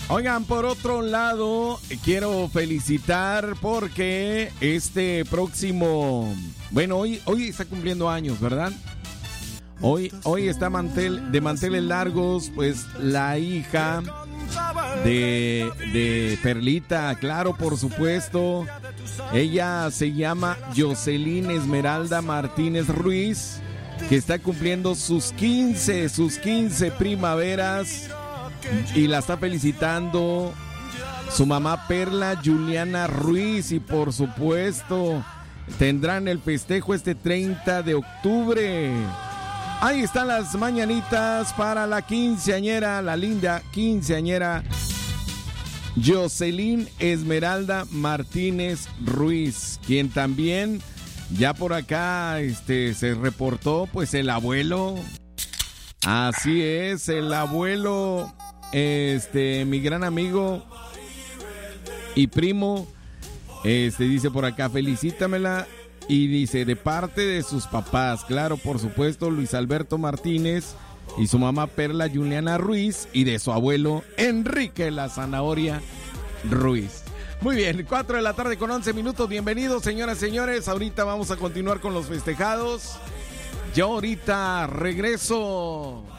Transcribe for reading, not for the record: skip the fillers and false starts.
Oigan, por otro lado, quiero felicitar porque este próximo... Bueno, hoy está cumpliendo años, ¿verdad? Hoy está de manteles largos, pues la hija de Perlita, claro, por supuesto. Ella se llama Jocelyn Esmeralda Martínez Ruiz, que está cumpliendo sus 15 primaveras. Y la está felicitando su mamá Perla Juliana Ruiz. Y por supuesto tendrán el festejo este 30 de octubre. Ahí están las mañanitas para la quinceañera, la linda quinceañera Jocelyn Esmeralda Martínez Ruiz, quien también ya por acá se reportó, pues el abuelo. Así es, el abuelo, mi gran amigo y primo, dice por acá, felicítamela. Y dice, de parte de sus papás, claro, por supuesto, Luis Alberto Martínez y su mamá Perla Juliana Ruiz, y de su abuelo Enrique La Zanahoria Ruiz. Muy bien, 4 de la tarde con 11 minutos. Bienvenidos, señoras y señores. Ahorita vamos a continuar con los festejados. Yo ahorita regreso.